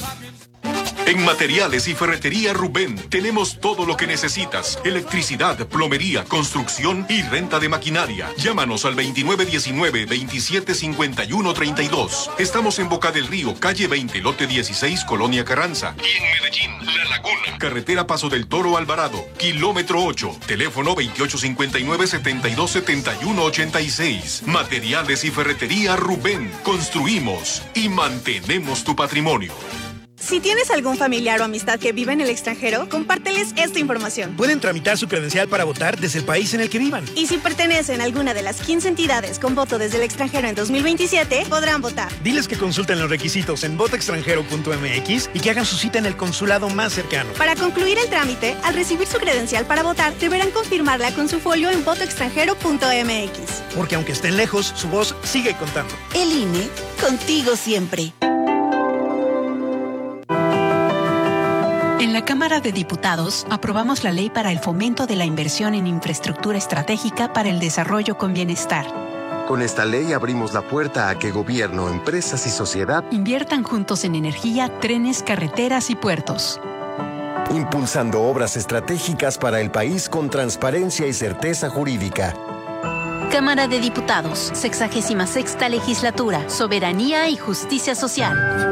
En Materiales y Ferretería Rubén tenemos todo lo que necesitas: electricidad, plomería, construcción y renta de maquinaria. Llámanos al 2919-275132. Estamos en Boca del Río, calle 20, lote 16, Colonia Carranza. Y en Medellín, La Laguna, carretera Paso del Toro Alvarado, kilómetro 8. Teléfono 2859-727186. Materiales y Ferretería Rubén. Construimos y mantenemos tu patrimonio. Si tienes algún familiar o amistad que vive en el extranjero, compárteles esta información. Pueden tramitar su credencial para votar desde el país en el que vivan. Y si pertenecen a alguna de las 15 entidades con voto desde el extranjero en 2027, podrán votar. Diles que consulten los requisitos en votoextranjero.mx y que hagan su cita en el consulado más cercano. Para concluir el trámite, al recibir su credencial para votar, deberán confirmarla con su folio en votoextranjero.mx. Porque aunque estén lejos, su voz sigue contando. El INE, contigo siempre. En la Cámara de Diputados aprobamos la ley para el fomento de la inversión en infraestructura estratégica para el desarrollo con bienestar. Con esta ley abrimos la puerta a que gobierno, empresas y sociedad inviertan juntos en energía, trenes, carreteras y puertos. Impulsando obras estratégicas para el país con transparencia y certeza jurídica. Cámara de Diputados, 66ª Legislatura, Soberanía y Justicia Social.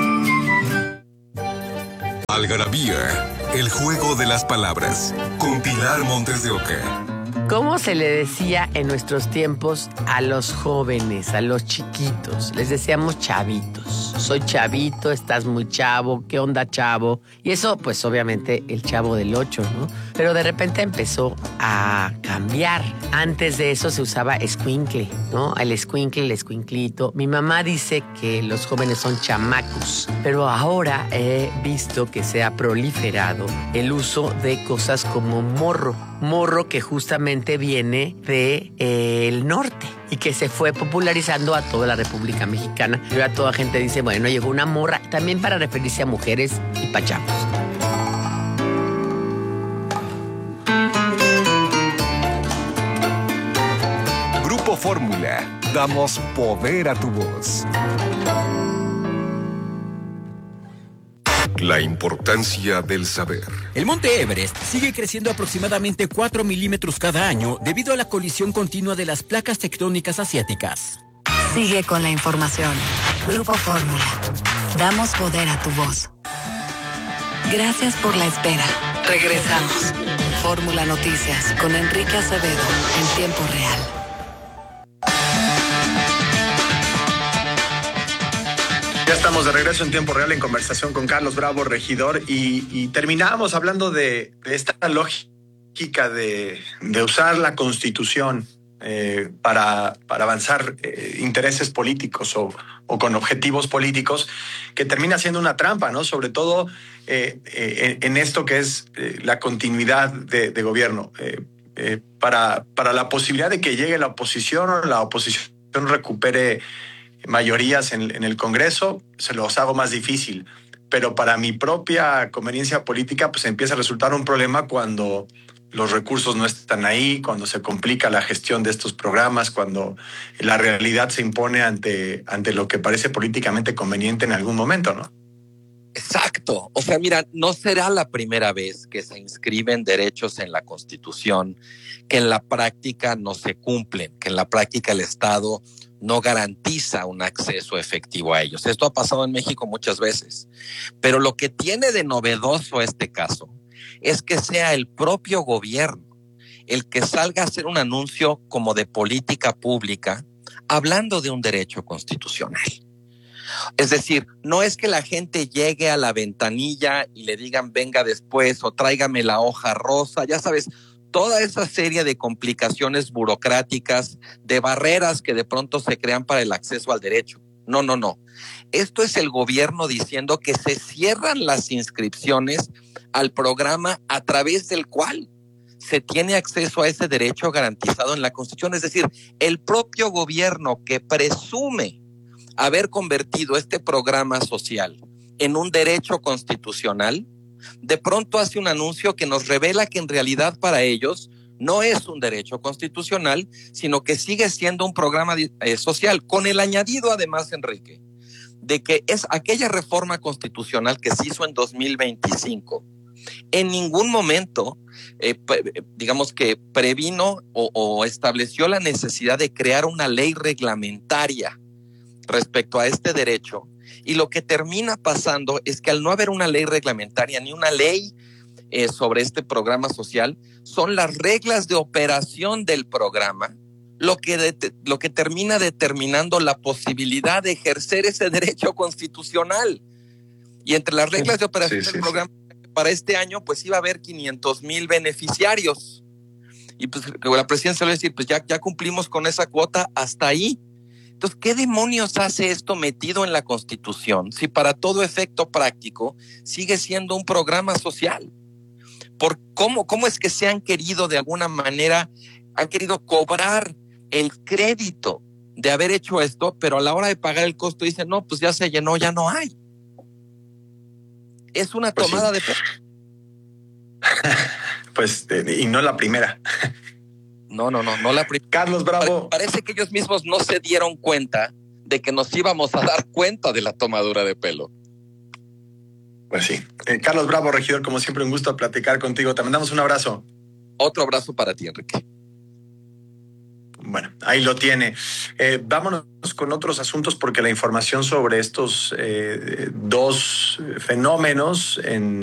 Algarabía, el juego de las palabras, con Pilar Montes de Oca. ¿Cómo se le decía en nuestros tiempos a los jóvenes, a los chiquitos? Les decíamos chavitos. Soy chavito, estás muy chavo, ¿qué onda, chavo? Y eso, pues obviamente, el Chavo del 8, ¿no? Pero de repente empezó a cambiar. Antes de eso se usaba escuincle, ¿no? El escuincle, el escuinclito. Mi mamá dice que los jóvenes son chamacos, pero ahora he visto que se ha proliferado el uso de cosas como morro. Morro que justamente viene de el norte y que se fue popularizando a toda la República Mexicana. Y ahora toda gente dice, bueno, llegó una morra, también para referirse a mujeres y pachamos. Grupo Fórmula, damos poder a tu voz. La importancia del saber. El monte Everest sigue creciendo aproximadamente 4 milímetros cada año debido a la colisión continua de las placas tectónicas asiáticas. Sigue con la información. Grupo Fórmula. Damos poder a tu voz. Gracias por la espera. Regresamos. Fórmula Noticias con Enrique Acevedo en tiempo real. Ya estamos de regreso en tiempo real en conversación con Carlos Bravo, regidor, y terminábamos hablando de esta lógica de usar la Constitución para avanzar intereses políticos o con objetivos políticos, que termina siendo una trampa, ¿no? Sobre todo en esto que es la continuidad de gobierno. Para la posibilidad de que llegue la oposición o la oposición recupere mayorías en el Congreso, se los hago más difícil. Pero para mi propia conveniencia política, pues empieza a resultar un problema cuando los recursos no están ahí, cuando se complica la gestión de estos programas, cuando la realidad se impone ante lo que parece políticamente conveniente en algún momento, ¿no? Exacto. O sea, mira, no será la primera vez que se inscriben derechos en la Constitución que en la práctica no se cumplen, que en la práctica el Estado no garantiza un acceso efectivo a ellos. Esto ha pasado en México muchas veces. Pero lo que tiene de novedoso este caso es que sea el propio gobierno el que salga a hacer un anuncio como de política pública hablando de un derecho constitucional. Es decir, no es que la gente llegue a la ventanilla y le digan venga después o tráigame la hoja rosa, ya sabes, toda esa serie de complicaciones burocráticas, de barreras que de pronto se crean para el acceso al derecho. No. Esto es el gobierno diciendo que se cierran las inscripciones al programa a través del cual se tiene acceso a ese derecho garantizado en la Constitución. Es decir, el propio gobierno que presume haber convertido este programa social en un derecho constitucional, de pronto hace un anuncio que nos revela que en realidad para ellos no es un derecho constitucional, sino que sigue siendo un programa social, con el añadido además, Enrique, de que es aquella reforma constitucional que se hizo en 2025. En ningún momento, digamos que previno o estableció la necesidad de crear una ley reglamentaria respecto a este derecho. Y lo que termina pasando es que al no haber una ley reglamentaria ni una ley sobre este programa social, son las reglas de operación del programa lo que termina determinando la posibilidad de ejercer ese derecho constitucional. Y entre las reglas de operación del programa para este año, pues iba a haber 500,000 beneficiarios. Y pues la presidencia le va a decir, pues ya cumplimos con esa cuota hasta ahí. Entonces, ¿qué demonios hace esto metido en la Constitución si para todo efecto práctico sigue siendo un programa social? ¿Cómo es que se han querido de alguna manera, han querido cobrar el crédito de haber hecho esto, pero a la hora de pagar el costo dicen, no, pues ya se llenó, ya no hay? Es una tomada de pelo. Pues, y no la primera. No la primera. Carlos Bravo. Parece que ellos mismos no se dieron cuenta de que nos íbamos a dar cuenta de la tomadura de pelo. Pues sí. Carlos Bravo, regidor, como siempre, un gusto platicar contigo. Te mandamos un abrazo. Otro abrazo para ti, Enrique. Bueno, ahí lo tiene. Vámonos con otros asuntos porque la información sobre estos dos fenómenos en